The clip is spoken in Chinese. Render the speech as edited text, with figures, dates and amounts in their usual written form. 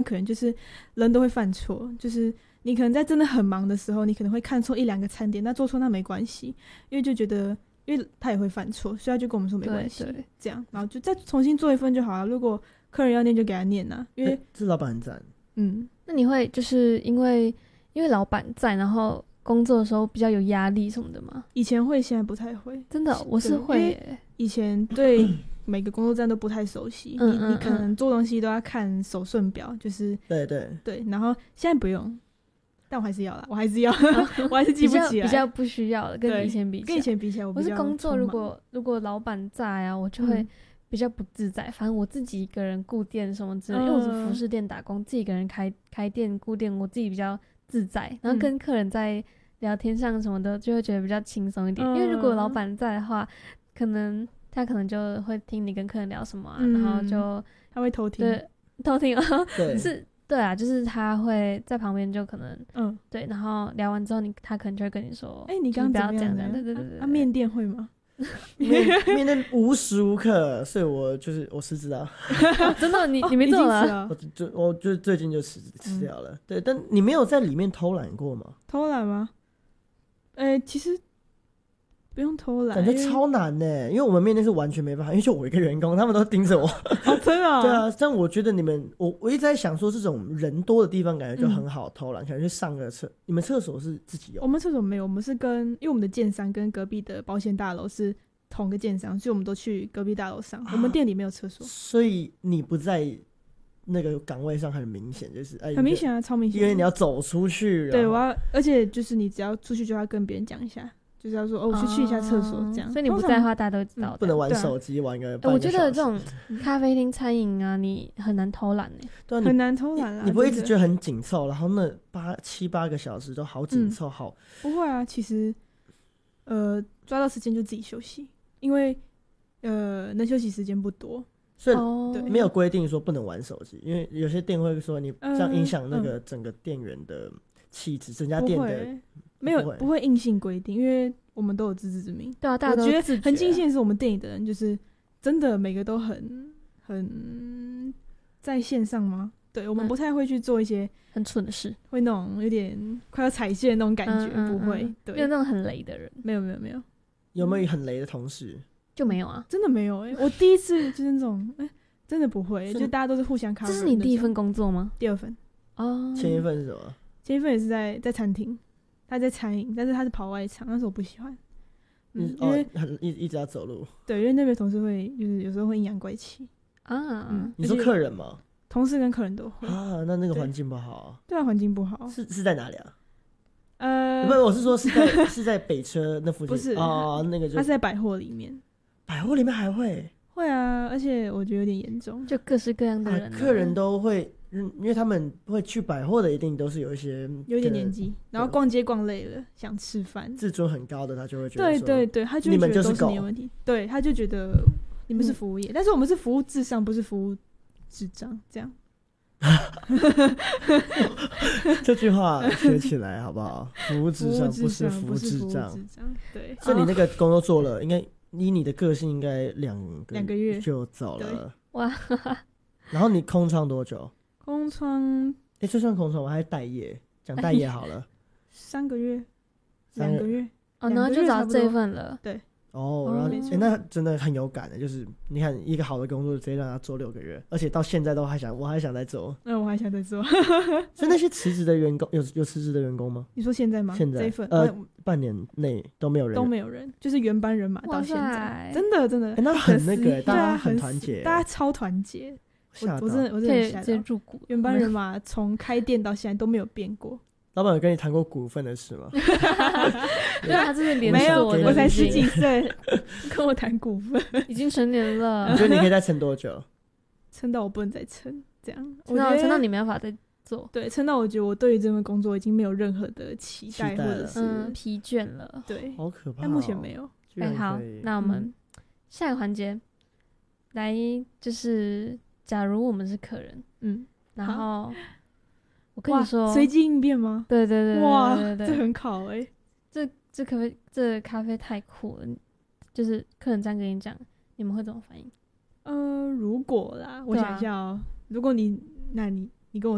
可能就是人都会犯错，就是你可能在真的很忙的时候，你可能会看错1-2个餐点，那做错那没关系，因为就觉得因为他也会犯错，所以他就跟我们说没关系，这样，然后就再重新做一份就好了。如果客人要念就给他念啊，因为这老板很赞。 那你会就是因为老板在，然后工作的时候比较有压力什么的吗？ 以前会，现在不太会。真的， 我是会耶。 以前对每个工作站都不太熟悉，你可能做东西都要看手顺表，就是对，然后现在不用，但我还是要啦，我还是要，我还是记不起来， 比较不需要了，跟以前比起来，我是工作如果老板在啊，我就会比较不自在。反正我自己一个人顾店什么之类的，因为我是服饰店打工，自己一个人开店顾店，我自己比较自在，然后跟客人在聊天上什么的就会觉得比较轻松一点。因为如果老板在的话，他可能就会听你跟客人聊什么啊，然后就他会偷听， 对，偷听哦， 对， 是，对啊，就是他会在旁边就可能，对，然后聊完之后他可能就会跟你说， 你刚刚不要怎么样？ 对。 面店会吗？ 面店无时无刻，所以我辞职啊。 真的，你没做了？ 我就最近就辞掉了。对，但你没有在里面偷懒过吗？ 偷懒吗？其实不用偷懒， 感觉超难呢。因为我们面店是完全没办法，因为就我一个员工，他们都盯着我。 真的？ 对啊，但我觉得我一直在想说，这种人多的地方感觉就很好偷懒，可能去上个厕。你们厕所是自己有？ 我们厕所没有，我们是因为我们的建商跟隔壁的保险大楼是同个建商，所以我们都去隔壁大楼上。我们店里没有厕所， 所以你不在那个岗位上很明显，就是很明显啊，超明显， 因为你要走出去。 对，而且就是你只要出去就要跟别人讲一下。就是要说我去一下厕所这样， 所以你不在的话大家都知道。 不能玩手机玩个半个小时。 我觉得这种咖啡厅餐饮啊，你很难偷懒对啊， 很难偷懒啊。 你不会一直觉得很紧凑，然后那7-8个小时都好紧凑，好。 不会啊，其实抓到时间就自己休息，因为能休息时间不多， 所以没有规定说不能玩手机，因为有些店会说你这样影响那个整个店员的气质，整家店的。 不会硬性规定，因为我们都有自知之明。 对啊，大家都我觉得很庆幸的是，我们店里的人就是真的每个都很在线上吗？对，我们不太会去做一些很蠢的事， 会那种有点快要踩线的那种感觉，不会。对， 没有那种很雷的人， 没有。 有没有很雷的同事？ 就没有啊， 真的没有我第一次就是那种真的不会，就大家都是互相 cover。 这是你第一份工作吗？ 第2份。 前一份是什么？ 前一份也是在餐厅。他在餐饮，但是他是跑外场，但是我不喜欢， 因为一直要走路。 对，因为那边同事会就是有时候会阴阳怪气啊。 你说客人吗？ 同事跟客人都会啊，那个环境不好啊。 对啊，环境不好。 是在哪里啊？不是，我是说是在北车那附近。不是啊，那个他是在百货里面。 百货里面还会啊，而且我觉得有点严重， 就各式各样的人， 客人都会。因为他们会去百货的，一定都是有一点年纪，然后逛街逛累了，想吃饭， 自尊很高的，他就会觉得对，他就会觉得都是你的问题，对，他就觉得你们是服务业，但是我们是服务至上，不是服务智障，这样。 这句话学起来好不好？服务至上，不是服务智障。 对， 所以你那个工作做了，应该以你的个性，应该2个月就走了。 哇！然后你空窗多久？ 空窗， 这算空窗吗？还是待业？讲待业好了。 3个月，2个月。 然后就找这份了。 对。 然后那真的很有感的，就是你看一个好的工作，直接让他做6个月，而且到现在我还想再做。 我还想再做。 所以那些辞职的员工有辞职的员工吗？ 你说现在吗？ 现在这一份半年内都没有人， 就是原班人马到现在，真的。 那很那个，大家很团结， 大家超团结。我真的直接入股， 原班人马从开店到现在都没有变过。 老板有跟你谈过股份的事吗？ 对啊，这是连锁的。我才10几岁，跟我谈股份， 已经成年了。 你觉得你可以再撑多久？ 撑到我不能再撑，这样。 撑到你没办法再做。 对，撑到我觉得我对于这份工作已经没有任何的期待或者是疲倦了。 对， 好可怕。 但目前没有。 好，那我们下一个环节来，就是假如我们是客人，然后我跟你说， 随机应变吗？ 对， 哇，这很考这咖啡太酷了，就是客人这样跟你讲，你们会怎么反应？ 如果啦，我想一下如果你跟我